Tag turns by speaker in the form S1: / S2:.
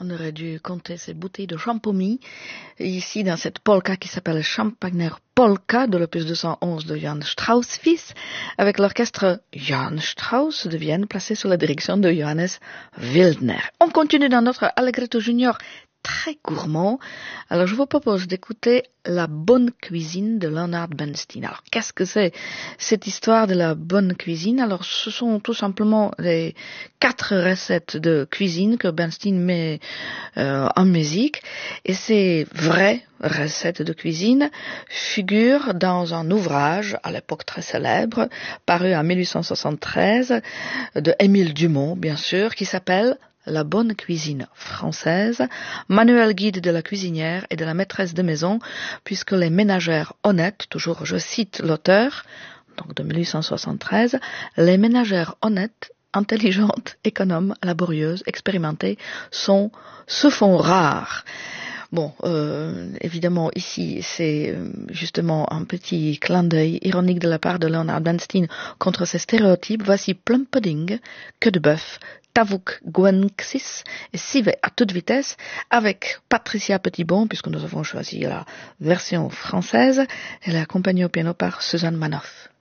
S1: On aurait dû compter ces bouteilles de champomis ici dans cette polka qui s'appelle Champagner Polka de l'opus 211 de Johann Strauss fils avec l'orchestre Johann Strauss de Vienne placé sous la direction de Johannes Wildner. On continue dans notre Allegretto Junior très gourmand. Alors je vous propose d'écouter La bonne cuisine de Leonard Bernstein. Alors qu'est-ce que c'est cette histoire de la bonne cuisine? Alors ce sont tout simplement les 4 recettes de cuisine que Bernstein met en musique, et ces vraies recettes de cuisine figurent dans un ouvrage à l'époque très célèbre paru en 1873 de Émile Dumont bien sûr, qui s'appelle La bonne cuisine française, manuel guide de la cuisinière et de la maîtresse de maison, puisque les ménagères honnêtes, toujours je cite l'auteur, donc de 1873, les ménagères honnêtes, intelligentes, économes, laborieuses, expérimentées, se font rares. Bon, évidemment, ici, c'est justement un petit clin d'œil ironique de la part de Leonard Bernstein contre ces stéréotypes. Voici Plum Pudding, queue de bœuf, Tavuk Gwenxis et Civet à toute vitesse avec Patricia Petitbon, puisque nous avons choisi la version française. Elle est accompagnée au piano par Suzanne Manoff.